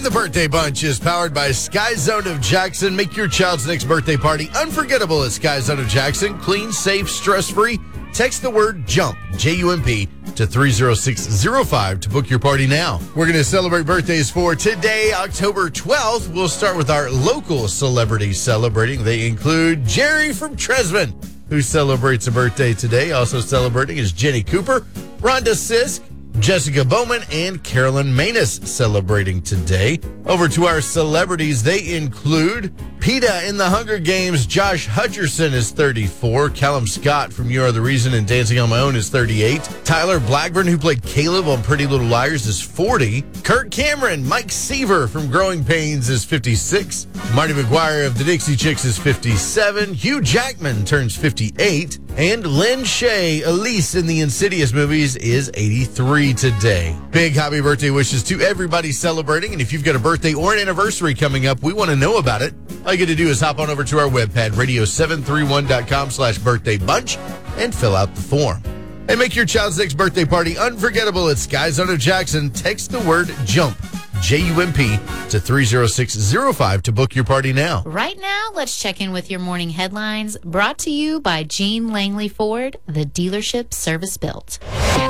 the Birthday Bunch is powered by Sky Zone of Jackson. Make your child's next birthday party unforgettable at Sky Zone of Jackson. Clean, safe, stress-free. Text the word JUMP, J-U-M-P, to 30605 to book your party now. We're going to celebrate birthdays for today, October 12th. We'll start with our local celebrities celebrating. They include Jerry from Tresman, who celebrates a birthday today. Also celebrating is Jenny Cooper, Rhonda Sisk, Jessica Bowman, and Carolyn Manus celebrating today. Over to our celebrities, they include PETA in the Hunger Games. Josh Hutcherson is 34. Callum Scott from You Are the Reason and Dancing on My Own is 38. Tyler Blackburn, who played Caleb on Pretty Little Liars, is 40. Kirk Cameron, Mike Seaver from Growing Pains is 56. Marty McGuire of the Dixie Chicks is 57. Hugh Jackman turns 58. And Lynn Shay, Elise in the Insidious movies, is 83 today. Big happy birthday wishes to everybody celebrating. And if you've got a birthday or an anniversary coming up, we want to know about it. All you got to do is hop on over to our webpad, radio731.com/birthday bunch, and fill out the form. And make your child's next birthday party unforgettable at Sky Zone of Jackson. Text the word JUMP, J-U-M-P, to 30605 to book your party now. Right now, let's check in with your morning headlines, brought to you by Jean Langley Ford, the dealership service built.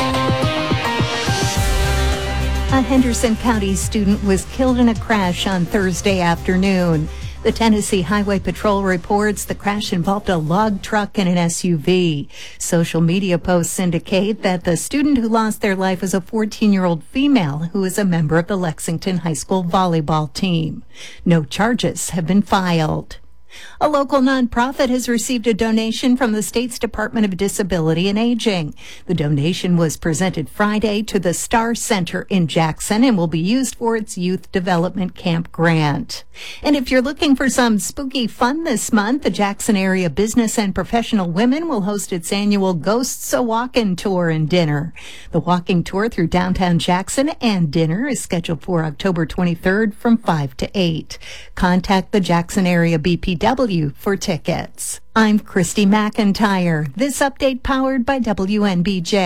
A Henderson County student was killed in a crash on Thursday afternoon. The Tennessee Highway Patrol reports the crash involved a log truck and an SUV. Social media posts indicate that the student who lost their life was a 14-year-old female who is a member of the Lexington High School volleyball team. No charges have been filed. A local nonprofit has received a donation from the state's Department of Disability and Aging. The donation was presented Friday to the Star Center in Jackson and will be used for its Youth Development Camp grant. And if you're looking for some spooky fun this month, the Jackson area Business and Professional Women will host its annual Ghosts A Walkin' Tour and Dinner. The walking tour through downtown Jackson and dinner is scheduled for October 23rd from 5 to 8. Contact the Jackson area BPW for tickets. I'm Christy McIntyre. This update powered by WNBJ.